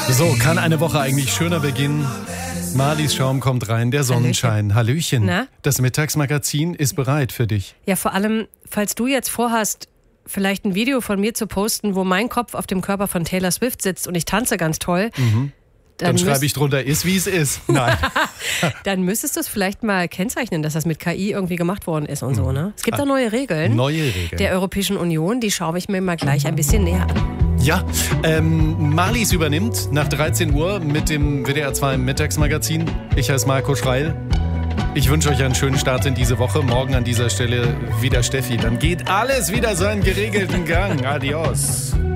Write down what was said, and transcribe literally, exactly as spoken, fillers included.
So, kann eine Woche eigentlich schöner beginnen? Marlies Schaum kommt rein, der Sonnenschein. Hallöchen. Na? Das Mittagsmagazin ist bereit für dich. Ja, vor allem, falls du jetzt vorhast, vielleicht ein Video von mir zu posten, wo mein Kopf auf dem Körper von Taylor Swift sitzt und ich tanze ganz toll. Mhm. Dann, dann schreibe ich drunter, ist wie es ist. Nein. Dann müsstest du es vielleicht mal kennzeichnen, dass das mit K I irgendwie gemacht worden ist und so, ne? Es gibt auch neue Regeln. Neue Regeln. Der Europäischen Union, die schaue ich mir mal gleich ein bisschen näher an. Ja, ähm, Marlies übernimmt nach dreizehn Uhr mit dem W D R zwei Mittagsmagazin. Ich heiße Marco Schreil. Ich wünsche euch einen schönen Start in diese Woche. Morgen an dieser Stelle wieder Steffi. Dann geht alles wieder seinen geregelten Gang. Adios.